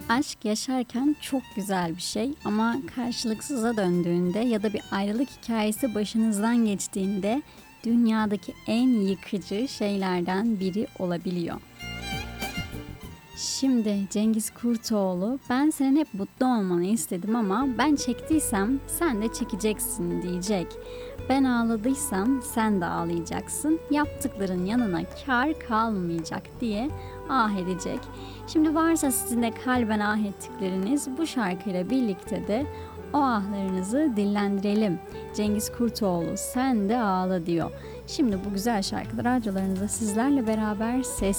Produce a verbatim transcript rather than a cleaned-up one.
Aşk yaşarken çok güzel bir şey ama karşılıksıza döndüğünde ya da bir ayrılık hikayesi başınızdan geçtiğinde dünyadaki en yıkıcı şeylerden biri olabiliyor. Şimdi Cengiz Kurtoğlu, ben senin hep mutlu olmanı istedim ama ben çektiysem sen de çekeceksin diyecek. Ben ağladıysam sen de ağlayacaksın. Yaptıkların yanına kar kalmayacak diye ah edecek. Şimdi varsa sizin de kalben ah ettikleriniz, bu şarkıyla birlikte de o ahlarınızı dillendirelim. Cengiz Kurtoğlu sen de ağla diyor. Şimdi bu güzel şarkıda radyolarınızda sizlerle beraber ses